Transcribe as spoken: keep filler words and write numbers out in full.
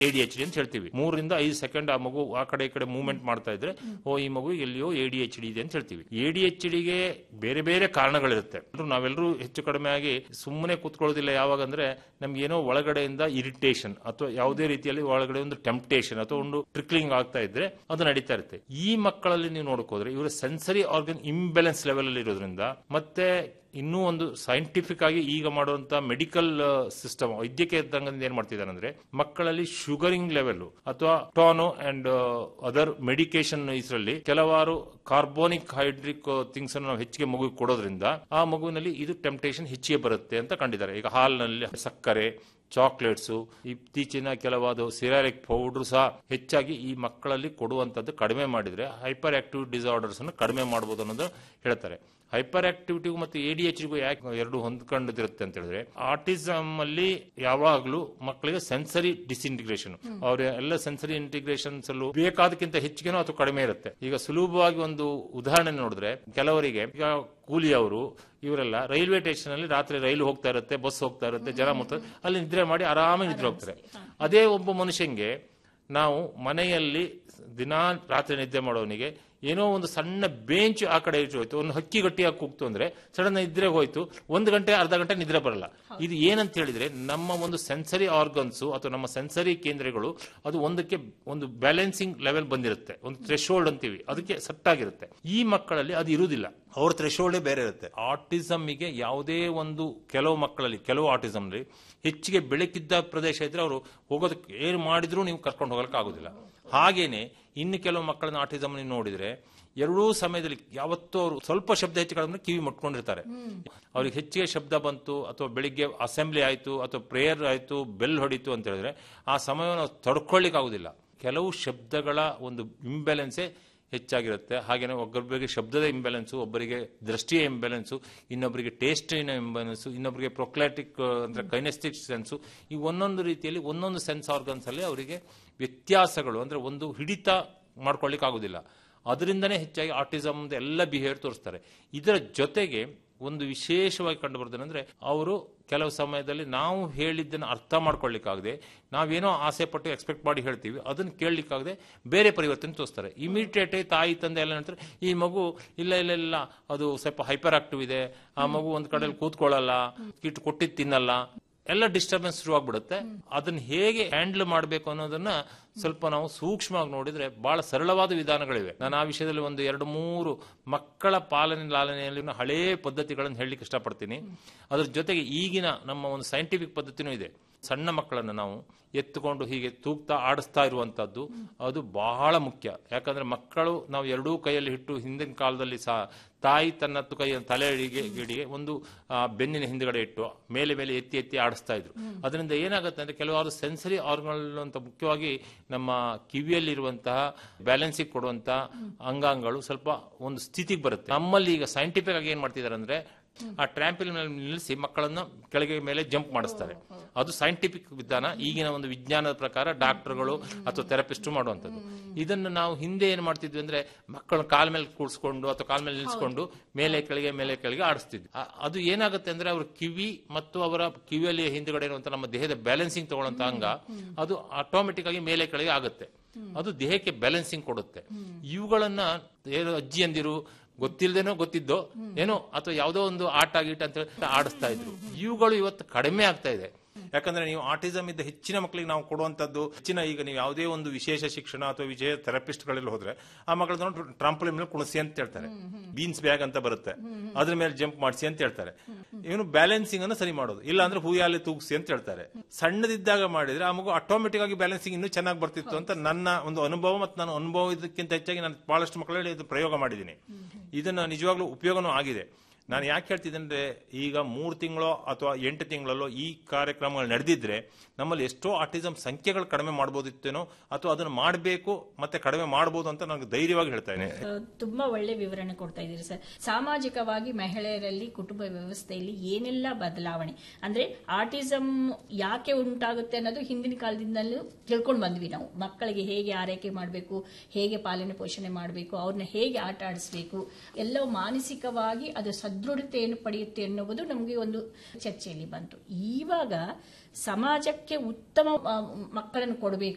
ADHD ಅಂತ ಹೇಳ್ತೀವಿ. ಮೂರರಿಂದ ಐದು ಸೆಕೆಂಡ್ ಆ ಮಗು ಆ ಕಡೆ ಈ ಕಡೆ ಮೂವ್ಮೆಂಟ್ ಮಾಡ್ತಾ ಇದ್ರೆ ಓ ಈ ಮಗು ಎಲ್ಲಿಯೋ ಎಡಿಎಚ್ಡಿ ಇದೆ ಅಂತ ಹೇಳ್ತೀವಿ. ಎಡಿಎಚ್ಡಿಗೆ ಬೇರೆ ಬೇರೆ ಕಾರಣಗಳಿರುತ್ತೆ. ನಾವೆಲ್ಲರೂ ಹೆಚ್ಚು ಕಡಿಮೆ ಆಗಿ ಸುಮ್ಮನೆ ಕೂತ್ಕೊಳ್ಳೋದಿಲ್ಲ. ಯಾವಾಗ ಅಂದ್ರೆ ನಮ್ಗೆ ಏನೋ ಒಳಗಡೆಯಿಂದ ಇರಿಟೇಷನ್ ಅಥವಾ ಯಾವುದೇ ರೀತಿಯಲ್ಲಿ ಒಳಗಡೆ ಒಂದು ಟೆಂಪ್ಟೇಷನ್ ಅಥವಾ ಒಂದು ಟ್ರಿಕ್ಲಿಂಗ್ ಆಗ್ತಾ ಇದ್ರೆ ಅದು ನಡೀತಾ ಇರುತ್ತೆ. ಈ ಮಕ್ಕಳಲ್ಲಿ ನೀವು ನೋಡಕೋದ್ರೆ ಇವರ ಸೆನ್ಸರಿ ಆರ್ಗನ್ ಇಂಬ್ಯಾಲೆನ್ಸ್ ಲೆವೆಲ್ ಅಲ್ಲಿ ಇರೋದ್ರಿಂದ ಮತ್ತೆ ಇನ್ನೂ ಒಂದು ಸೈಂಟಿಫಿಕ್ ಆಗಿ ಈಗ ಮಾಡುವಂತ ಮೆಡಿಕಲ್ ಸಿಸ್ಟಮ್ ವೈದ್ಯಕೀಯ ರಂಗದಿಂದ ಏನ್ ಮಾಡ್ತಿದ್ದಾರೆ ಅಂದ್ರೆ ಮಕ್ಕಳಲ್ಲಿ ಶುಗರಿಂಗ್ ಲೆವೆಲ್ ಅಥವಾ ಟಾನೋ ಅಂಡ್ ಅದರ್ ಮೆಡಿಕೇಶನ್ ಇದರಲ್ಲಿ ಕೆಲವಾರು ಕಾರ್ಬೋನಿಕ್ ಹೈಡ್ರಿಕ್ ಥಿಂಗ್ಸ್ ಅನ್ನು ನಾವು ಹೆಚ್ಚಿಗೆ ಮಗುವಿಗೆ ಕೊಡೋದ್ರಿಂದ ಆ ಮಗುವಿನಲ್ಲಿ ಇದು ಟೆಂಪ್ಟೇಷನ್ ಹೆಚ್ಚಿಗೆ ಬರುತ್ತೆ ಅಂತ ಕಂಡಿದ್ದಾರೆ. ಈಗ ಹಾಲಿನಲ್ಲಿ ಸಕ್ಕರೆ, ಚಾಕ್ಲೇಟ್ಸ್, ಇತ್ತೀಚಿನ ಕೆಲವಾದ ಸಿರಾರಿಕ್ ಪೌಡರ್ ಸಹ ಹೆಚ್ಚಾಗಿ ಈ ಮಕ್ಕಳಲ್ಲಿ ಕೊಡುವಂತದ್ದು ಕಡಿಮೆ ಮಾಡಿದ್ರೆ ಹೈಪರ್ ಆಕ್ಟಿವ್ ಡಿಸಾರ್ಡರ್ಸ್ ಅನ್ನು ಕಡಿಮೆ ಮಾಡಬಹುದು ಅನ್ನೋದು ಹೇಳ್ತಾರೆ. ಹೈಪರ್ ಆಕ್ಟಿವಿಟಿಗೂ ಮತ್ತು ಎಡಿಎಚ್ಡಿಗೂ ಯಾಕೆ ಎರಡು ಹೊಂದ್ಕೊಂಡಿರುತ್ತೆ ಅಂತ ಹೇಳಿದ್ರೆ ಆಟಿಸಮ್ ಅಲ್ಲಿ ಯಾವಾಗಲೂ ಮಕ್ಕಳಿಗೆ ಸೆನ್ಸರಿ ಡಿಸ್ಇಂಟಿಗ್ರೇಷನ್ ಅವ್ರ ಎಲ್ಲ ಸೆನ್ಸರಿ ಇಂಟಿಗ್ರೇಷನ್ಸ್ ಅಲ್ಲೂ ಬೇಕಾದಕ್ಕಿಂತ ಹೆಚ್ಚಿಗೆನೋ ಅಥವಾ ಕಡಿಮೆ ಇರುತ್ತೆ. ಈಗ ಸುಲಭವಾಗಿ ಒಂದು ಉದಾಹರಣೆ ನೋಡಿದ್ರೆ ಕೆಲವರಿಗೆ ಈಗ ಕೂಲಿಯವರು ಇವರೆಲ್ಲ ರೈಲ್ವೆ ಸ್ಟೇಷನ್ ಅಲ್ಲಿ ರಾತ್ರಿ ರೈಲು ಹೋಗ್ತಾ ಇರುತ್ತೆ, ಬಸ್ ಹೋಗ್ತಾ ಇರುತ್ತೆ, ಜನ ಮುತ್ತ ಅಲ್ಲಿ ನಿದ್ರೆ ಮಾಡಿ ಆರಾಮಾಗಿ ನಿದ್ರೆ ಹೋಗ್ತಾರೆ. ಅದೇ ಒಬ್ಬ ಮನುಷ್ಯಂಗೆ ನಾವು ಮನೆಯಲ್ಲಿ ದಿನಾ ರಾತ್ರಿ ನಿದ್ದೆ ಮಾಡೋನಿಗೆ ಏನೋ ಒಂದು ಸಣ್ಣ ಬೆಂಚ್ ಆ ಕಡೆ ಇಟ್ಟು ಹೋಯ್ತು, ಒಂದು ಹಕ್ಕಿ ಗಟ್ಟಿಯಾಗಿ ಕೂಗ್ತು ಅಂದ್ರೆ ಸಡನ್ ನಿದ್ರೆ ಹೋಯ್ತು, ಒಂದು ಗಂಟೆ ಅರ್ಧ ಗಂಟೆ ನಿದ್ರೆ ಬರಲ್ಲ. ಇದು ಏನಂತ ಹೇಳಿದ್ರೆ ನಮ್ಮ ಒಂದು ಸೆನ್ಸರಿ ಆರ್ಗನ್ಸ್ ಅಥವಾ ನಮ್ಮ ಸೆನ್ಸರಿ ಕೇಂದ್ರಗಳು ಅದು ಒಂದಕ್ಕೆ ಒಂದು ಬ್ಯಾಲೆನ್ಸಿಂಗ್ ಲೆವೆಲ್ ಬಂದಿರುತ್ತೆ, ಒಂದು ಥ್ರೆಶೋಲ್ಡ್ ಅಂತೀವಿ, ಅದಕ್ಕೆ ಸೆಟ್ ಆಗಿರುತ್ತೆ. ಈ ಮಕ್ಕಳಲ್ಲಿ ಅದು ಇರುವುದಿಲ್ಲ, ಅವ್ರ ಥ್ರೆಶೋಲ್ಡೇ ಬೇರೆ ಇರುತ್ತೆ. ಆಟಿಸಮ್ಗೆ ಯಾವುದೇ ಒಂದು ಕೆಲವು ಮಕ್ಕಳಲ್ಲಿ ಕೆಲವು ಆಟಿಸಮ್ಲಿ ಹೆಚ್ಚಿಗೆ ಬೆಳಕಿದ್ದ ಪ್ರದೇಶ ಇದ್ರೆ ಅವರು ಹೋಗೋದಕ್ಕೆ ಏನು ಮಾಡಿದ್ರು ನೀವು ಕರ್ಕೊಂಡು ಹೋಗಲಿಕ್ಕೆ ಆಗುದಿಲ್ಲ. ಹಾಗೇನೆ ಇನ್ನು ಕೆಲವು ಮಕ್ಕಳನ್ನ ಆಟಿಸಮ್ ನೀವು ನೋಡಿದ್ರೆ ಎರಡೂ ಸಮಯದಲ್ಲಿ ಯಾವತ್ತೂ ಅವರು ಸ್ವಲ್ಪ ಶಬ್ದ ಹೆಚ್ಚು ಕಡಿಮೆ ಕಿವಿ ಮುಟ್ಕೊಂಡಿರ್ತಾರೆ. ಅವ್ರಿಗೆ ಹೆಚ್ಚಿಗೆ ಶಬ್ದ ಬಂತು ಅಥವಾ ಬೆಳಿಗ್ಗೆ ಅಸೆಂಬ್ಲಿ ಆಯ್ತು ಅಥವಾ ಪ್ರೇಯರ್ ಆಯ್ತು, ಬೆಲ್ ಹೊಡಿತು ಅಂತ ಹೇಳಿದ್ರೆ ಆ ಸಮಯವನ್ನು ತಡ್ಕೊಳ್ಳಿಕ್ ಆಗುದಿಲ್ಲ. ಕೆಲವು ಶಬ್ದಗಳ ಒಂದು ಇಂಬ್ಯಾಲೆನ್ಸೇ ಹೆಚ್ಚಾಗಿರುತ್ತೆ. ಹಾಗೇನೆ ಒಬ್ಬರಿಗೆ ಶಬ್ದದ ಇಂಬ್ಯಾಲೆನ್ಸು, ಒಬ್ಬರಿಗೆ ದೃಷ್ಟಿಯ ಇಂಬ್ಯಾಲೆನ್ಸು, ಇನ್ನೊಬ್ಬರಿಗೆ ಟೇಸ್ಟಿನ ಇಂಬ್ಯಾಲೆನ್ಸು, ಇನ್ನೊಬ್ಬರಿಗೆ ಪ್ರೊಕ್ಲಾಟಿಕ್ ಅಂದ್ರೆ ಕೈನೆಸ್ಟಿಕ್ ಸೆನ್ಸು. ಈ ಒಂದೊಂದು ರೀತಿಯಲ್ಲಿ ಒಂದೊಂದು ಸೆನ್ಸ್ ಆರ್ಗನ್ಸ್ ಅಲ್ಲಿ ಅವರಿಗೆ ವ್ಯತ್ಯಾಸಗಳು ಅಂದ್ರೆ ಒಂದು ಹಿಡಿತ ಮಾಡ್ಕೊಳ್ಳಿಕ್ ಆಗುದಿಲ್ಲ. ಅದರಿಂದನೇ ಹೆಚ್ಚಾಗಿ ಆಟಿಸಮ್ ಎಲ್ಲ ಬಿಹೇವಿಯರ್ ತೋರಿಸ್ತಾರೆ. ಇದರ ಜೊತೆಗೆ ಒಂದು ವಿಶೇಷವಾಗಿ ಕಂಡು ಬರ್ತೇನೆಂದ್ರೆ ಅವರು ಕೆಲವು ಸಮಯದಲ್ಲಿ ನಾವು ಹೇಳಿದ್ದನ್ನು ಅರ್ಥ ಮಾಡ್ಕೊಳ್ಳಿಕ್ಕಾಗದೆ ನಾವೇನೋ ಆಸೆ ಪಟ್ಟು ಎಕ್ಸ್ಪೆಕ್ಟ್ ಮಾಡಿ ಹೇಳ್ತೀವಿ, ಅದನ್ನು ಕೇಳಲಿಕ್ಕಾಗದೆ ಬೇರೆ ಪರಿವರ್ತನೆ ತೋರಿಸ್ತಾರೆ. ಇಮಿಡಿಯೇಟ್ ತಾಯಿ ತಂದೆ ಎಲ್ಲ ಹೇಳ್ತಾರೆ ಈ ಮಗು ಇಲ್ಲ ಇಲ್ಲ ಇಲ್ಲ ಅದು ಸ್ವಲ್ಪ ಹೈಪರ್ ಆಕ್ಟಿವ್ ಇದೆ, ಆ ಮಗು ಒಂದ್ ಕಡೆಯಲ್ಲಿ ಕೂತ್ಕೊಳ್ಳಲ್ಲ, ಕಿಟ್ಟು ಕೊಟ್ಟಿದ್ದು ತಿನ್ನಲ್ಲ, ಎಲ್ಲ ಡಿಸ್ಟರ್ಬೆನ್ಸ್ ಶುರುವಾಗ್ಬಿಡುತ್ತೆ. ಅದನ್ನ ಹೇಗೆ ಹ್ಯಾಂಡಲ್ ಮಾಡಬೇಕು ಅನ್ನೋದನ್ನ ಸ್ವಲ್ಪ ನಾವು ಸೂಕ್ಷ್ಮವಾಗಿ ನೋಡಿದ್ರೆ ಬಹಳ ಸರಳವಾದ ವಿಧಾನಗಳಿವೆ. ನಾನು ಆ ವಿಷಯದಲ್ಲಿ ಒಂದು ಎರಡು ಮೂರು ಮಕ್ಕಳ ಪಾಲನೆ ಲಾಲನೆಯಲ್ಲಿ ಹಳೇ ಪದ್ಧತಿಗಳನ್ನು ಹೇಳಲಿಕ್ಕೆ ಇಷ್ಟಪಡ್ತೀನಿ. ಅದ್ರ ಜೊತೆಗೆ ಈಗಿನ ನಮ್ಮ ಒಂದು ಸೈಂಟಿಫಿಕ್ ಪದ್ಧತಿನೂ ಇದೆ. ಸಣ್ಣ ಮಕ್ಕಳನ್ನು ನಾವು ಎತ್ತುಕೊಂಡು ಹೀಗೆ ತೂಗ್ತಾ ಆಡಿಸ್ತಾ ಇರುವಂತದ್ದು ಅದು ಬಹಳ ಮುಖ್ಯ. ಯಾಕಂದ್ರೆ ಮಕ್ಕಳು ನಾವು ಎರಡೂ ಕೈಯಲ್ಲಿ ಇಟ್ಟು ಹಿಂದಿನ ಕಾಲದಲ್ಲಿ ಸಹ ತಾಯಿ ತನ್ನ ಕೈಯ ತಲೆ ಗಿಡಿಗೆ ಒಂದು ಬೆನ್ನಿನ ಹಿಂದ್ಗಡೆ ಇಟ್ಟು ಮೇಲೆ ಮೇಲೆ ಎತ್ತಿ ಎತ್ತಿ ಆಡಿಸ್ತಾ ಇದ್ರು. ಅದರಿಂದ ಏನಾಗುತ್ತೆ ಅಂದ್ರೆ ಕೆಲವಾರು ಸೆನ್ಸರಿ ಆರ್ಗನ್ ಅಂತ ಮುಖ್ಯವಾಗಿ ನಮ್ಮ ಕಿವಿಯಲ್ಲಿರುವಂತಹ ಬ್ಯಾಲೆನ್ಸಿಗೆ ಕೊಡುವಂತಹ ಅಂಗಾಂಗಗಳು ಸ್ವಲ್ಪ ಒಂದು ಸ್ಥಿತಿಗೆ ಬರುತ್ತೆ. ನಮ್ಮಲ್ಲಿ ಈಗ ಸೈಂಟಿಫಿಕ್ ಆಗಿ ಏನ್ ಮಾಡ್ತಿದ್ದಾರೆ ಅಂದ್ರೆ ಆ ಟ್ರ್ಯಾಂಪಿಲ್ ಮೇಲೆ ನಿಲ್ಲಿಸಿ ಮಕ್ಕಳನ್ನ ಕೆಳಗೆ ಮೇಲೆ ಜಂಪ್ ಮಾಡಿಸ್ತಾರೆ. ಅದು ಸೈಂಟಿಫಿಕ್ ವಿಧಾನ, ಈಗಿನ ಒಂದು ವಿಜ್ಞಾನದ ಪ್ರಕಾರ ಡಾಕ್ಟರ್ಗಳು ಅಥವಾ ಥೆರಪಿಸ್ಟ್ ಮಾಡುವಂಥದ್ದು. ಇದನ್ನು ನಾವು ಹಿಂದೆ ಏನ್ ಮಾಡ್ತಿದ್ವಿ ಅಂದ್ರೆ ಮಕ್ಕಳನ್ನ ಕಾಲ ಮೇಲೆ ಕೂಡಿಸ್ಕೊಂಡು ಅಥವಾ ಕಾಲ ಮೇಲೆ ನಿಲ್ಸ್ಕೊಂಡು ಮೇಲೆ ಕೆಳಗೆ ಮೇಲೆ ಕೆಳಗೆ ಆಡಿಸ್ತಿದ್ವಿ. ಅದು ಏನಾಗುತ್ತೆ ಅಂದ್ರೆ ಅವ್ರ ಕಿವಿ ಮತ್ತು ಅವರ ಕಿವಿಯಲ್ಲಿ ಹಿಂದ್ಗಡೆ ಇರುವಂತ ನಮ್ಮ ದೇಹದ ಬ್ಯಾಲೆನ್ಸಿಂಗ್ ತಗೊಳ್ಳೋಂತ ಅಂಗ ಅದು ಆಟೋಮೆಟಿಕ್ ಆಗಿ ಮೇಲೆ ಕೆಳಗೆ ಆಗುತ್ತೆ. ಅದು ದೇಹಕ್ಕೆ ಬ್ಯಾಲೆನ್ಸಿಂಗ್ ಕೊಡುತ್ತೆ. ಇವುಗಳನ್ನ ಏನು ಅಜ್ಜಿಯಂದಿರು ಗೊತ್ತಿಲ್ಲದೇನೋ ಗೊತ್ತಿದ್ದೋ ಏನೋ ಅಥವಾ ಯಾವುದೋ ಒಂದು ಆಟ ಗೀಟ ಅಂತ ಆಡಿಸ್ತಾ ಇದ್ರು. ಇವುಗಳು ಇವತ್ತು ಕಡಿಮೆ ಆಗ್ತಾ ಇದೆ. ಯಾಕಂದ್ರೆ ನೀವು ಆಟಿಸಮ್ ಇದ್ದ ಹೆಚ್ಚಿನ ಮಕ್ಕಳಿಗೆ ನಾವು ಕೊಡುವಂತದ್ದು ಹೆಚ್ಚಿನ ಈಗ ನೀವು ಯಾವುದೇ ಒಂದು ವಿಶೇಷ ಶಿಕ್ಷಣ ಅಥವಾ ವಿಶೇಷ ಥೆರಪಿಸ್ಟ್ ಗಳಲ್ಲಿ ಹೋದ್ರೆ ಆ ಮಕ್ಕಳನ್ನ ಟ್ರಾಂಪೋಲಿನ್ ಮೇಲೆ ಕುಣಿಸಿ ಅಂತ ಹೇಳ್ತಾರೆ, ಬೀನ್ಸ್ ಬ್ಯಾಗ್ ಅಂತ ಬರುತ್ತೆ ಅದ್ರ ಮೇಲೆ ಜಂಪ್ ಮಾಡಿಸಿ ಅಂತ ಹೇಳ್ತಾರೆ. ಇವನು ಬ್ಯಾಲೆನ್ಸಿಂಗ್ ಅನ್ನು ಸರಿ ಮಾಡೋದು, ಇಲ್ಲ ಅಂದ್ರೆ ಹೂಯಾಲೆ ತೂಗಿಸಿ ಅಂತ ಹೇಳ್ತಾರೆ. ಸಣ್ಣದಿದ್ದಾಗ ಮಾಡಿದ್ರೆ ಆ ಮಗು ಆಟೋಮೆಟಿಕ್ ಆಗಿ ಬ್ಯಾಲೆನ್ಸಿಂಗ್ ಇನ್ನೂ ಚೆನ್ನಾಗಿ ಬರ್ತಿತ್ತು ಅಂತ ನನ್ನ ಒಂದು ಅನುಭವ. ಮತ್ತು ನಾನು ಅನುಭವ ಇದಕ್ಕಿಂತ ಹೆಚ್ಚಾಗಿ ನಾನು ಬಹಳಷ್ಟು ಮಕ್ಕಳಲ್ಲಿ ಇದು ಪ್ರಯೋಗ ಮಾಡಿದ್ದೀನಿ. ಇದನ್ನ ನಿಜವಾಗ್ಲೂ ಉಪಯೋಗನೂ ಆಗಿದೆ. ನಾನು ಯಾಕೆ ಹೇಳ್ತಿದ್ದೆ ಅಂದ್ರೆ ಈಗ ಮೂರು ತಿಂಗಳೋ ಅಥವಾ ಎಂಟು ತಿಂಗಳಲ್ಲೋ ಈ ಕಾರ್ಯಕ್ರಮಗಳು ನಡೆದಿದ್ರೆ ನಮ್ಮಲ್ಲಿ ಎಷ್ಟೋ ಆಟಿಸಮ್ ಸಂಖ್ಯೆಗಳು ಕಡಿಮೆ ಮಾಡಬಹುದಿತ್ತೇನೋ ಅಥವಾ ಅದನ್ನು ಮಾಡಬೇಕು ಮತ್ತೆ ಕಡಿಮೆ ಮಾಡಬಹುದು ಅಂತ ನಾನು ಧೈರ್ಯವಾಗಿ ಹೇಳ್ತಾ ಇದ್ದೇನೆ. ತುಂಬಾ ಒಳ್ಳೆ ವಿವರಣೆ ಕೊಡ್ತಾ ಇದ್ದೀರಿ ಸರ್. ಸಾಮಾಜಿಕವಾಗಿ ಮಹಿಳೆಯರಲ್ಲಿ ಕುಟುಂಬ ವ್ಯವಸ್ಥೆಯಲ್ಲಿ ಏನೆಲ್ಲ ಬದಲಾವಣೆ ಅಂದ್ರೆ ಆಟಿಸಮ್ ಯಾಕೆ ಉಂಟಾಗುತ್ತೆ ಅನ್ನೋದು ಹಿಂದಿನ ಕಾಲದಿಂದಲೂ ತಿಳ್ಕೊಂಡು ಬಂದ್ವಿ ನಾವು. ಮಕ್ಕಳಿಗೆ ಹೇಗೆ ಆರೈಕೆ ಮಾಡಬೇಕು, ಹೇಗೆ ಪಾಲನೆ ಪೋಷಣೆ ಮಾಡಬೇಕು, ಅವ್ರನ್ನ ಹೇಗೆ ಆಟ ಆಡಿಸ್ಬೇಕು, ಎಲ್ಲವೂ ಮಾನಸಿಕವಾಗಿ ಅದು ಸದೃಢತೆಯನ್ನು ಪಡೆಯುತ್ತೆ ಎನ್ನುವುದು ನಮಗೆ ಒಂದು ಚರ್ಚೆಯಲ್ಲಿ ಬಂತು. ಇವಾಗ ಸಮಾಜಕ್ಕೆ ಉತ್ತಮ ಮಕ್ಕಳನ್ನು ಕೊಡಬೇಕು